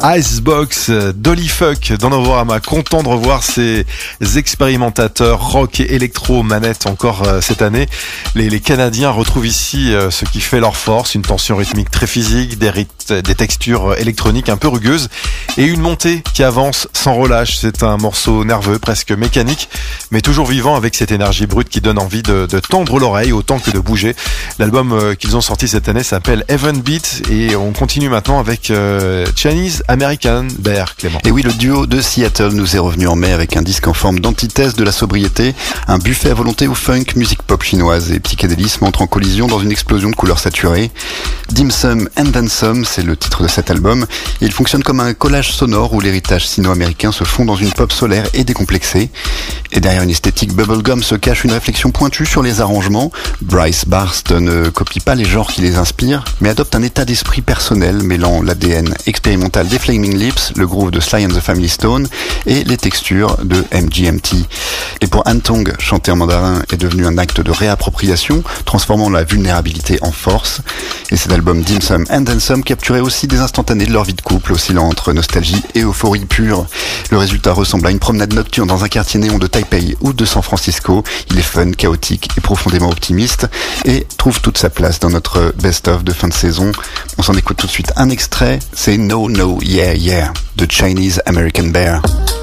Icebox, Dolly Fuck dans Novorama. Content de revoir ces expérimentateurs rock et électro manettes encore cette année. Les Canadiens retrouvent ici ce qui fait leur force, une tension rythmique très physique, des textures électroniques un peu rugueuses et une montée qui avance sans relâche. C'est un morceau nerveux, presque mécanique, mais toujours vivant avec cette énergie brute qui donne envie de tendre l'oreille autant que de bouger. L'album qu'ils ont sorti cette année s'appelle Heaven Beat et on continue maintenant avec Chinese American Bear, Clément. Et oui, le duo de Seattle nous est revenu en mai avec un disque en forme d'antithèse de la sobriété, un buffet à volonté au funk, musique pop chinoise et psychédélisme entrent en collision dans une explosion de couleurs saturées. Dim Sum and Then Some, c'est le titre de cet album, et il fonctionne comme un collage sonore où l'héritage sino-américain se fond dans une pop solaire et décomplexée. Et derrière une esthétique bubblegum se cache une réflexion pointue sur les arrangements. Bryce Barst ne copie pas les genres qui les inspirent, mais adopte un état d'esprit personnel mêlant l'ADN expérimental des Flaming Lips, le groove de Sly and the Family Stone et les textures de MGMT. Et pour Han Tong, chanter en mandarin est devenu un acte de réappropriation, transformant la vulnérabilité en force. Et cet album Dim Sum and Then Some capturait aussi des instantanés de leur vie de couple, oscillant entre nostalgie et euphorie pure. Le résultat ressemble à une promenade nocturne dans un quartier néon de Taipei ou de San Francisco. Il est fun, chaotique et profondément optimiste et trouve toute sa place dans notre best-of de fin de saison. On s'en écoute tout de suite un extrait, c'est No No Yeah Yeah de Chinese American Bear.